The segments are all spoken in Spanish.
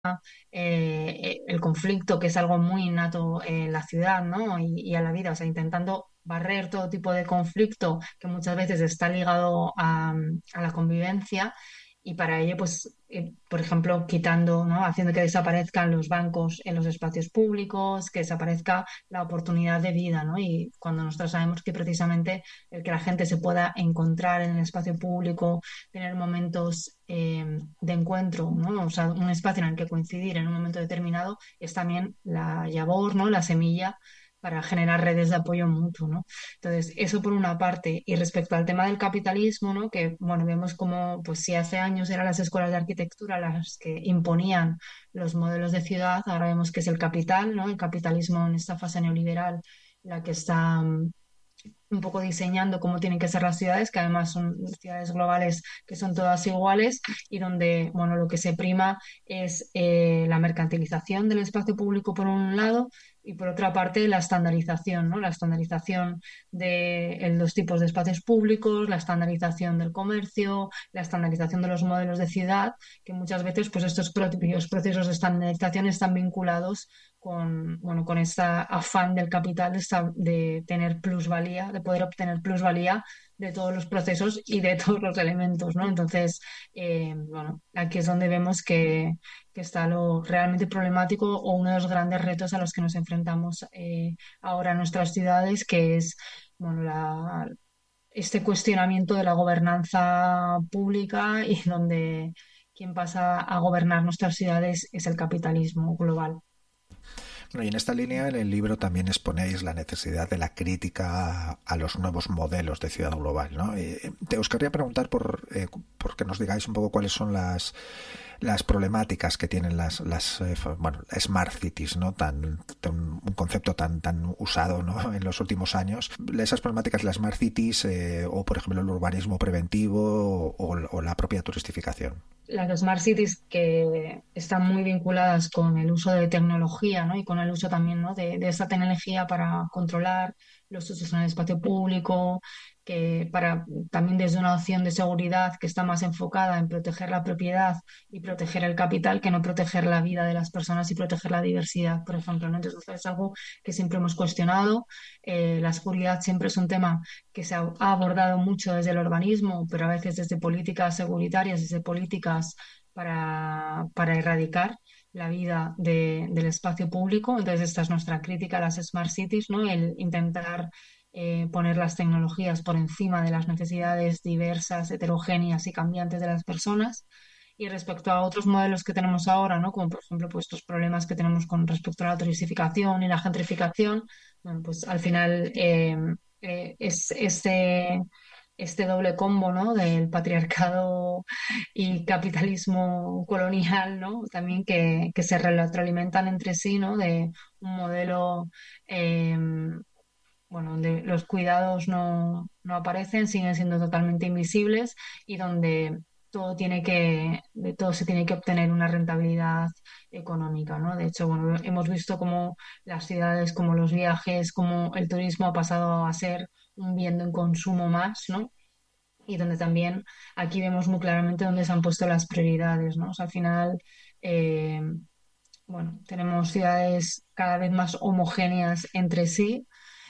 el conflicto, que es algo muy innato en la ciudad, ¿no? Y a la vida, o sea, intentando barrer todo tipo de conflicto que muchas veces está ligado a la convivencia. Y para ello, pues, por ejemplo, quitando, ¿no? Haciendo que desaparezcan los bancos en los espacios públicos, que desaparezca la oportunidad de vida, ¿no? Y cuando nosotros sabemos que precisamente el que la gente se pueda encontrar en el espacio público, tener momentos de encuentro, ¿no? O sea, un espacio en el que coincidir en un momento determinado es también la labor, ¿no? La semilla para generar redes de apoyo mutuo, ¿no? Entonces, eso por una parte. Y respecto al tema del capitalismo, ¿no? Que, bueno, vemos como, pues si hace años eran las escuelas de arquitectura las que imponían los modelos de ciudad, ahora vemos que es el capital, ¿no? El capitalismo en esta fase neoliberal la que está un poco diseñando cómo tienen que ser las ciudades, que además son ciudades globales que son todas iguales y donde, bueno, lo que se prima es la mercantilización del espacio público por un lado y por otra parte la estandarización, ¿no? La estandarización de los tipos de espacios públicos, la estandarización del comercio, la estandarización de los modelos de ciudad, que muchas veces pues estos propios procesos de estandarización están vinculados con, bueno, con ese afán del capital de tener plusvalía, de poder obtener plusvalía de todos los procesos y de todos los elementos, ¿no? Entonces, bueno, aquí es donde vemos que está lo realmente problemático o uno de los grandes retos a los que nos enfrentamos ahora en nuestras ciudades, que es, bueno, este cuestionamiento de la gobernanza pública y donde quien pasa a gobernar nuestras ciudades es el capitalismo global. Bueno, y en esta línea, en el libro también exponéis la necesidad de la crítica a los nuevos modelos de ciudad global, ¿no? Os querría preguntar por que nos digáis un poco cuáles son las problemáticas que tienen bueno, smart cities, ¿no? Un concepto tan usado, ¿no? En los últimos años. Esas problemáticas de las smart cities o, por ejemplo, el urbanismo preventivo o la propia turistificación. Las smart cities que están muy vinculadas con el uso de tecnología, ¿no? Y con el uso también, ¿no? de esta tecnología para controlar los usos en el espacio público, que para también desde una opción de seguridad que está más enfocada en proteger la propiedad y proteger el capital, que no proteger la vida de las personas y proteger la diversidad, por ejemplo, ¿no? Entonces, es algo que siempre hemos cuestionado. La seguridad siempre es un tema que ha abordado mucho desde el urbanismo, pero a veces desde políticas seguritarias, desde políticas para erradicar la vida del espacio público. Entonces, esta es nuestra crítica a las smart cities, ¿no? El intentar poner las tecnologías por encima de las necesidades diversas, heterogéneas y cambiantes de las personas. Y respecto a otros modelos que tenemos ahora, ¿no? Como por ejemplo pues, estos problemas que tenemos con respecto a la turistificación y la gentrificación, bueno, pues al final es este doble combo, ¿no? Del patriarcado y capitalismo colonial, ¿no? También que se retroalimentan entre sí, ¿no? De un modelo, eh, bueno, donde los cuidados no aparecen, siguen siendo totalmente invisibles y donde de todo se tiene que obtener una rentabilidad económica, ¿no? De hecho, bueno, hemos visto cómo las ciudades, como los viajes, como el turismo ha pasado a ser un bien de un consumo más, ¿no? Y donde también aquí vemos muy claramente dónde se han puesto las prioridades, ¿no? O sea, al final, eh, bueno, tenemos ciudades cada vez más homogéneas entre sí,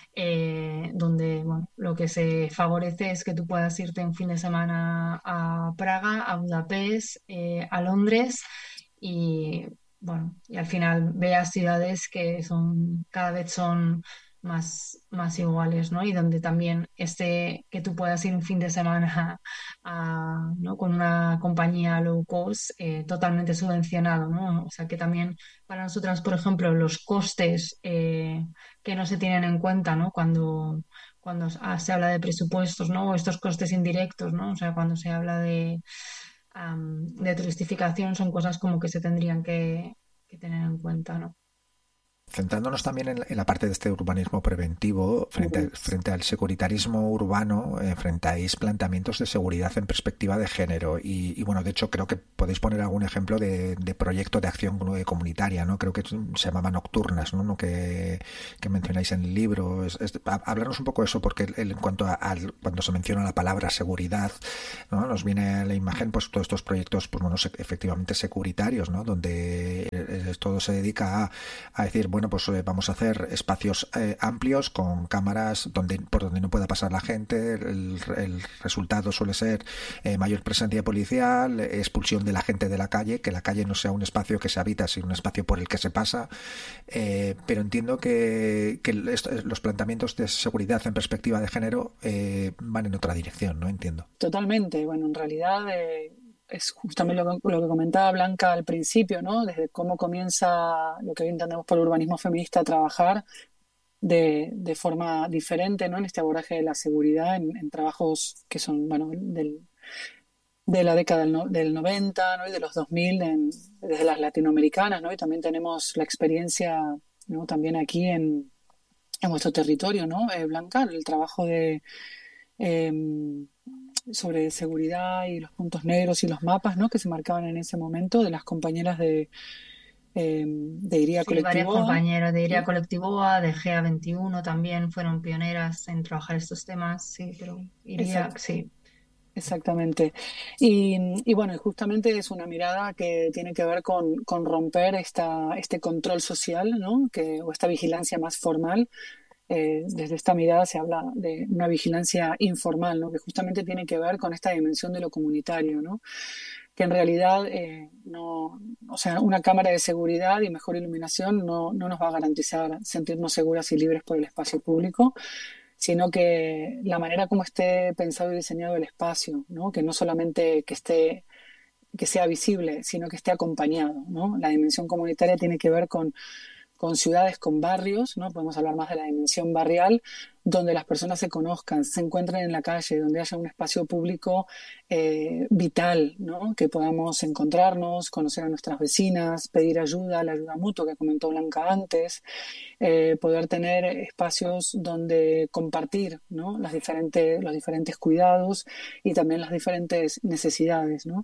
donde, bueno, lo que se favorece es que tú puedas irte un fin de semana a Praga, a Budapest, a Londres y, bueno, y al final veas ciudades que cada vez son más iguales, ¿no? Y donde también que tú puedas ir un fin de semana ¿no? con una compañía low cost totalmente subvencionado, ¿no? O sea que también para nosotras, por ejemplo, los costes que no se tienen en cuenta, ¿no? Cuando se habla de presupuestos, ¿no? O estos costes indirectos, ¿no? O sea, cuando se habla de turistificación son cosas como que se tendrían que tener en cuenta, ¿no? Centrándonos también en la parte de este urbanismo preventivo, frente al securitarismo urbano, enfrentáis planteamientos de seguridad en perspectiva de género. Bueno, de hecho, creo que podéis poner algún ejemplo de proyecto de acción comunitaria, ¿no? Creo que se llamaba Nocturnas, ¿no? Que mencionáis en el libro. Hablarnos un poco de eso, porque en cuanto cuando se menciona la palabra seguridad, ¿no? Nos viene a la imagen, pues, todos estos proyectos, pues, bueno, efectivamente securitarios, ¿no? Donde todo se dedica a decir, bueno, pues vamos a hacer espacios amplios con cámaras por donde no pueda pasar la gente. El resultado suele ser mayor presencia policial, expulsión de la gente de la calle, que la calle no sea un espacio que se habita, sino un espacio por el que se pasa. Pero entiendo que los planteamientos de seguridad en perspectiva de género van en otra dirección, ¿no? Entiendo. Totalmente. Bueno, en realidad es justamente lo que comentaba Blanca al principio, ¿no? Desde cómo comienza lo que hoy entendemos por urbanismo feminista a trabajar de forma diferente, ¿no? En este abordaje de la seguridad en trabajos que son, bueno, de la década del 90, ¿no? Y de los 2000 desde las latinoamericanas, ¿no? Y también tenemos la experiencia, ¿no? También aquí en vuestro territorio, ¿no? Blanca, el trabajo sobre seguridad y los puntos negros y los mapas, ¿no? Que se marcaban en ese momento de las compañeras de IRIA Sí, varias Colectivo. compañeras de IRIA ¿Sí? Colectivo, de GA21 también fueron pioneras en trabajar estos temas, sí, pero IRIA, sí. Exactamente. Y bueno, y justamente es una mirada que tiene que ver con romper este control social, ¿no? O esta vigilancia más formal. Desde esta mirada se habla de una vigilancia informal, ¿no? Que justamente tiene que ver con esta dimensión de lo comunitario, ¿no? Que en realidad no, o sea, una cámara de seguridad y mejor iluminación no nos va a garantizar sentirnos seguras y libres por el espacio público, sino que la manera como esté pensado y diseñado el espacio, ¿no? Que no solamente que sea visible, sino que esté acompañado, ¿no? La dimensión comunitaria tiene que ver con ciudades, con barrios, ¿no? Podemos hablar más de la dimensión barrial, donde las personas se conozcan, se encuentren en la calle, donde haya un espacio público vital, ¿no? Que podamos encontrarnos, conocer a nuestras vecinas, pedir ayuda, la ayuda mutua que comentó Blanca antes, poder tener espacios donde compartir, ¿no? Los diferentes cuidados y también las diferentes necesidades, ¿no?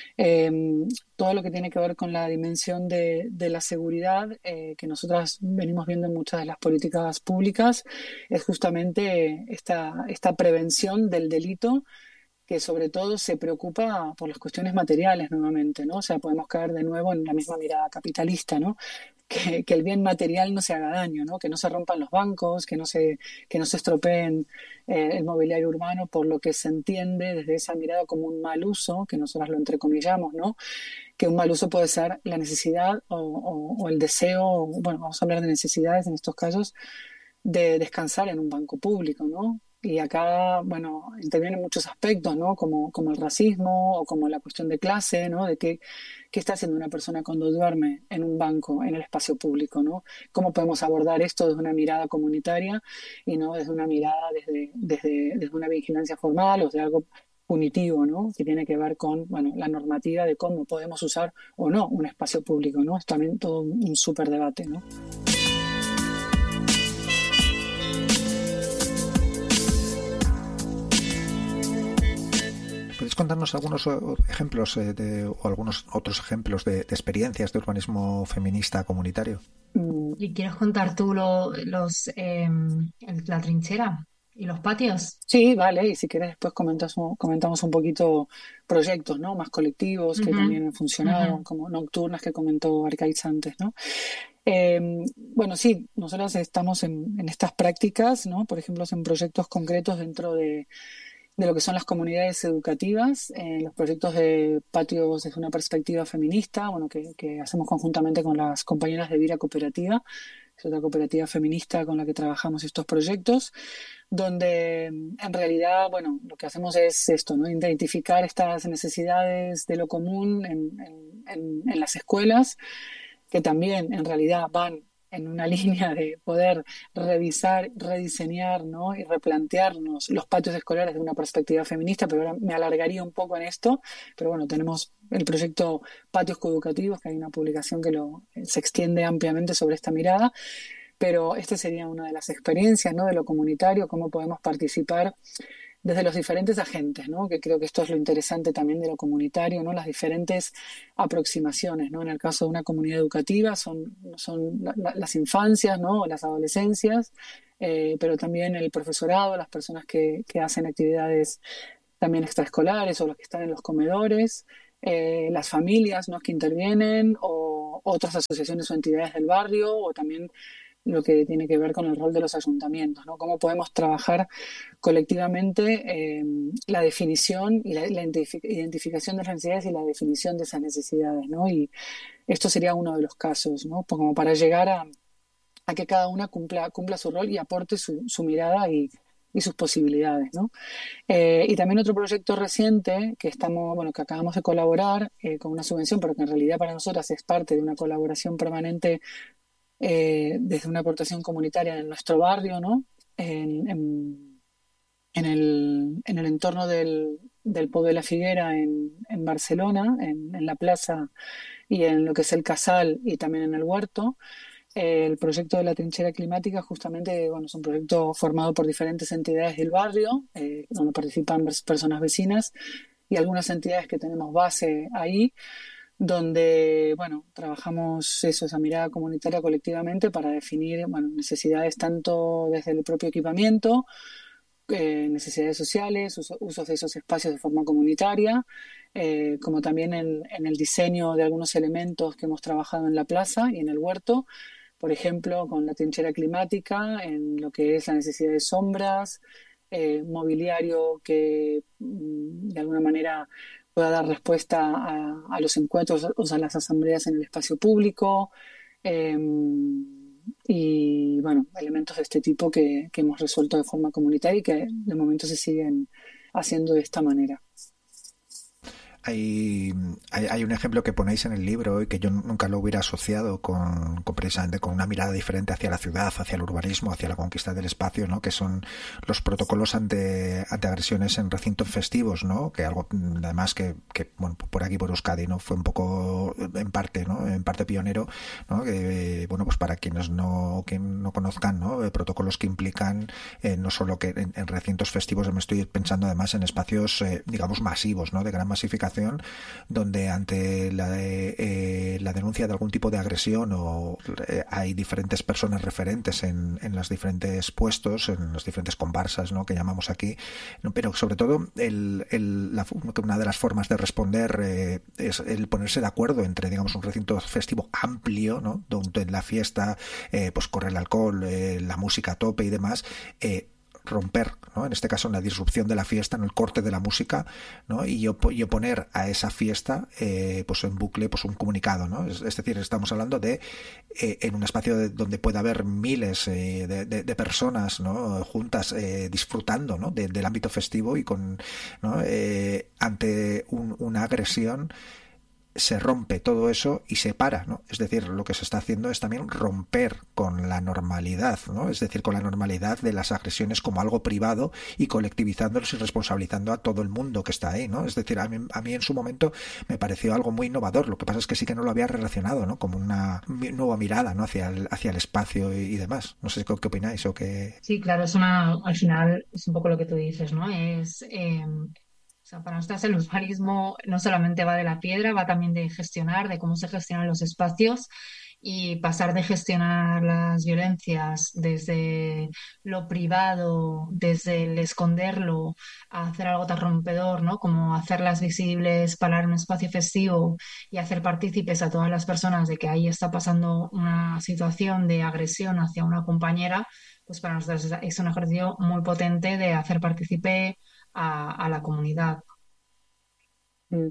Todo lo que tiene que ver con la dimensión de la seguridad que nosotras venimos viendo en muchas de las políticas públicas es justamente esta prevención del delito que sobre todo se preocupa por las cuestiones materiales nuevamente, ¿no? O sea, podemos caer de nuevo en la misma mirada capitalista, ¿no? Que el bien material no se haga daño, ¿no? Que no se rompan los bancos, que no se estropeen el mobiliario urbano, por lo que se entiende desde esa mirada como un mal uso, que nosotras lo entrecomillamos, ¿no? Que un mal uso puede ser la necesidad o el deseo, bueno, vamos a hablar de necesidades en estos casos, de descansar en un banco público, ¿no? Y acá, bueno, intervienen muchos aspectos, ¿no? Como el racismo o como la cuestión de clase, ¿no? De qué está haciendo una persona cuando duerme en un banco, en el espacio público, ¿no? ¿Cómo podemos abordar esto desde una mirada comunitaria y no desde una mirada desde una vigilancia formal o de algo punitivo, ¿no? Que tiene que ver con, bueno, la normativa de cómo podemos usar o no un espacio público, ¿no? Es también todo un súper debate, ¿no? ¿Podéis contarnos algunos ejemplos o algunos otros ejemplos de experiencias de urbanismo feminista comunitario? ¿Y quieres contar tú la trinchera y los patios? Sí, vale, y si quieres después comentamos un poquito proyectos, ¿no? Más colectivos que Ujú, también han funcionado, ujú. como Nocturnas que comentó Arcaiz antes, ¿no? Bueno, sí, nosotros estamos en estas prácticas, ¿no? Por ejemplo, en proyectos concretos dentro de lo que son las comunidades educativas, los proyectos de patios desde una perspectiva feminista, bueno, que hacemos conjuntamente con las compañeras de Vira Cooperativa, que es otra cooperativa feminista con la que trabajamos estos proyectos, donde en realidad, bueno, lo que hacemos es esto, ¿no? Identificar estas necesidades de lo común en las escuelas, que también en realidad van en una línea de poder revisar, rediseñar, ¿no? Y replantearnos los patios escolares de una perspectiva feminista, pero ahora me alargaría un poco en esto, pero bueno, tenemos el proyecto Patios Coeducativos, que hay una publicación que se extiende ampliamente sobre esta mirada, pero esta sería una de las experiencias, ¿no? De lo comunitario, cómo podemos participar desde los diferentes agentes, ¿no? Que creo que esto es lo interesante también de lo comunitario, ¿no? Las diferentes aproximaciones, ¿no? En el caso de una comunidad educativa son las infancias, ¿no? O las adolescencias, pero también el profesorado, las personas que hacen actividades también extraescolares o los que están en los comedores, las familias, ¿no? Que intervienen o otras asociaciones o entidades del barrio o también lo que tiene que ver con el rol de los ayuntamientos, ¿no? Cómo podemos trabajar colectivamente la definición y la identificación de las necesidades y la definición de esas necesidades, ¿no? Y esto sería uno de los casos, ¿no? Como para llegar a que cada una cumpla su rol y aporte su mirada y sus posibilidades, ¿no? Y también otro proyecto reciente que que acabamos de colaborar con una subvención, pero que en realidad para nosotras es parte de una colaboración permanente desde una aportación comunitaria en nuestro barrio, ¿no? En el entorno del Pou de la Figuera en Barcelona, en la plaza y en lo que es el Casal y también en el Huerto. El proyecto de la trinchera climática justamente, bueno, es un proyecto formado por diferentes entidades del barrio, donde participan personas vecinas y algunas entidades que tenemos base ahí, donde, bueno, trabajamos esa mirada comunitaria colectivamente para definir, bueno, necesidades tanto desde el propio equipamiento, necesidades sociales, usos de esos espacios de forma comunitaria, como también en el diseño de algunos elementos que hemos trabajado en la plaza y en el huerto, por ejemplo, con la trinchera climática, en lo que es la necesidad de sombras, mobiliario que de alguna manera pueda dar respuesta a los encuentros o a las asambleas en el espacio público, eh, y bueno, elementos de este tipo que hemos resuelto de forma comunitaria y que de momento se siguen haciendo de esta manera. Hay un ejemplo que ponéis en el libro y que yo nunca lo hubiera asociado precisamente con una mirada diferente hacia la ciudad, hacia el urbanismo, hacia la conquista del espacio, ¿no? Que son los protocolos ante agresiones en recintos festivos, ¿no? Que algo además que bueno, por aquí por Euskadi, ¿no? Fue un poco en parte pionero, ¿no? Que bueno, pues para quienes no conozcan, ¿no? Protocolos que implican no solo que en recintos festivos, me estoy pensando además en espacios digamos masivos, ¿no? De gran masificación, donde ante la denuncia de algún tipo de agresión hay diferentes personas referentes en los diferentes puestos, en las diferentes comparsas, ¿no? Que llamamos aquí, ¿no? Pero sobre todo una de las formas de responder es el ponerse de acuerdo entre, digamos, un recinto festivo amplio, ¿no? Donde en la fiesta pues corre el alcohol, la música a tope y demás, romper, ¿no? En este caso, en la disrupción de la fiesta, en el corte de la música, ¿no? Y oponer a esa fiesta pues en bucle pues un comunicado, ¿no? Es decir, estamos hablando de en un espacio donde puede haber miles de personas, ¿no? Juntas disfrutando, ¿no? Del ámbito festivo y ¿no? Ante una agresión se rompe todo eso y se para, ¿no? Es decir, lo que se está haciendo es también romper con la normalidad, ¿no? Es decir, con la normalidad de las agresiones como algo privado y colectivizándolos y responsabilizando a todo el mundo que está ahí, ¿no? Es decir, a mí en su momento me pareció algo muy innovador. Lo que pasa es que sí que no lo había relacionado, ¿no? Como una nueva mirada, ¿no? Hacia el espacio y demás. No sé qué opináis o qué. Sí, claro, al final es un poco lo que tú dices, ¿no? O sea, para nosotros el urbanismo no solamente va de la piedra, va también de gestionar, de cómo se gestionan los espacios y pasar de gestionar las violencias desde lo privado, desde el esconderlo, a hacer algo tan rompedor, ¿no? Como hacerlas visibles para un espacio festivo y hacer partícipes a todas las personas de que ahí está pasando una situación de agresión hacia una compañera, pues para nosotros es un ejercicio muy potente de hacer partícipe a la comunidad. Mm.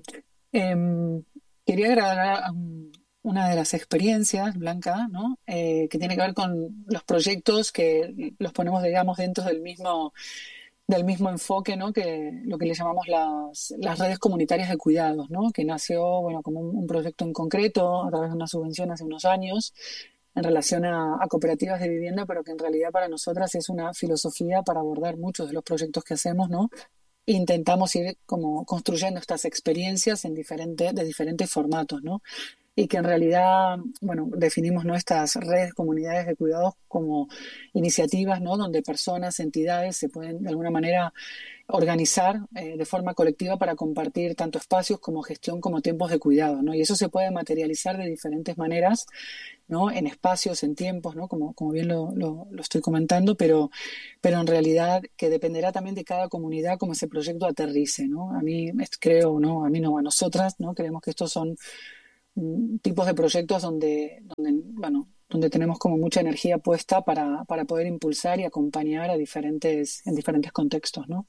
Quería agregar una de las experiencias, Blanca, ¿no? Que tiene que ver con los proyectos que los ponemos, digamos, dentro del mismo enfoque, ¿no? Que lo que le llamamos las redes comunitarias de cuidados, ¿no? Que nació, bueno, como un proyecto en concreto a través de una subvención hace unos años, en relación a cooperativas de vivienda, pero que en realidad para nosotras es una filosofía para abordar muchos de los proyectos que hacemos, ¿no? Intentamos ir como construyendo estas experiencias de diferentes formatos, ¿no? Y que en realidad, bueno, definimos nuestras redes, comunidades de cuidados como iniciativas, ¿no? Donde personas, entidades se pueden de alguna manera organizar de forma colectiva para compartir tanto espacios como gestión como tiempos de cuidado, ¿no? Y eso se puede materializar de diferentes maneras, ¿no? En espacios, en tiempos, ¿no? Como bien lo estoy comentando, pero en realidad que dependerá también de cada comunidad cómo ese proyecto aterrice, ¿no? A mí creo, ¿no? A mí no, a nosotras, ¿no? Creemos que estos son tipos de proyectos bueno, donde tenemos como mucha energía puesta para poder impulsar y acompañar en diferentes contextos, ¿no?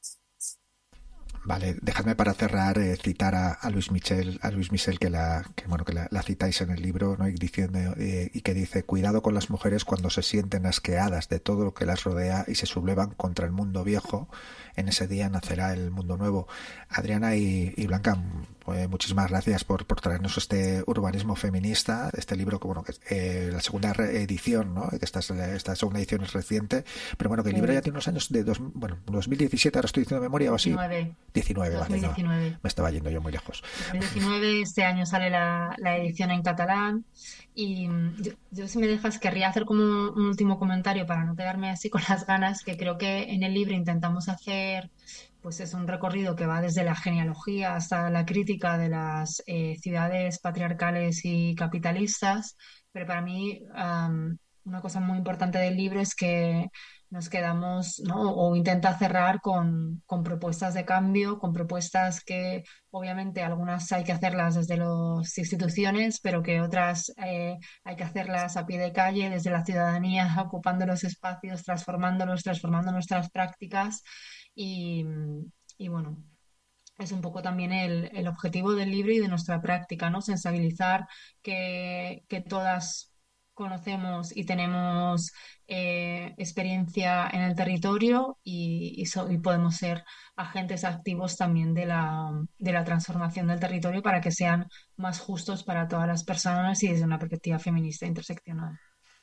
Vale, dejadme para cerrar citar a Luis Michel, que la citáis en el libro, ¿no? Y diciendo y que dice: cuidado con las mujeres cuando se sienten asqueadas de todo lo que las rodea y se sublevan contra el mundo viejo. En ese día nacerá el mundo nuevo. Adriana y Blanca, muchísimas gracias por traernos este urbanismo feminista, este libro que la segunda edición, ¿no? Que esta segunda edición es reciente, pero bueno, que el libro ya tiene unos años 2017, ahora estoy diciendo de memoria o así. 19, vale, 2019. No, me estaba yendo yo muy lejos. 2019, este año sale la edición en catalán y yo, si me dejas, querría hacer como un último comentario para no quedarme así con las ganas, que creo que en el libro intentamos hacer, pues es un recorrido que va desde la genealogía hasta la crítica de las ciudades patriarcales y capitalistas, pero para mí una cosa muy importante del libro es que nos quedamos, ¿no? O intenta cerrar con propuestas de cambio, con propuestas que obviamente algunas hay que hacerlas desde las instituciones, pero que otras hay que hacerlas a pie de calle, desde la ciudadanía, ocupando los espacios, transformándolos, transformando nuestras prácticas y, y bueno. Es un poco también el objetivo del libro y de nuestra práctica, ¿no? Sensibilizar que todas conocemos y tenemos experiencia en el territorio y podemos ser agentes activos también de la transformación del territorio para que sean más justos para todas las personas y desde una perspectiva feminista interseccional.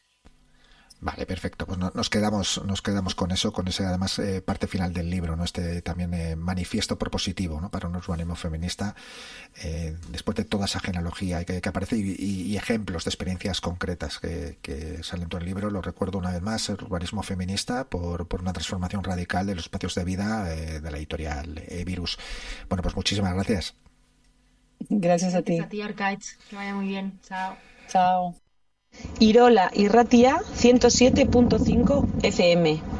Vale, perfecto. Pues nos quedamos con eso, con ese además parte final del libro, ¿no? Este también manifiesto propositivo, ¿no? Para un urbanismo feminista, después de toda esa genealogía que aparece y ejemplos de experiencias concretas que salen en todo el libro. Lo recuerdo una vez más: el urbanismo feminista por una transformación radical de los espacios de vida, de la editorial Virus. Bueno, pues muchísimas gracias. Gracias a ti. Gracias a ti, Arcaich. Que vaya muy bien. Chao. Chao. Irola Irratia 107.5 FM.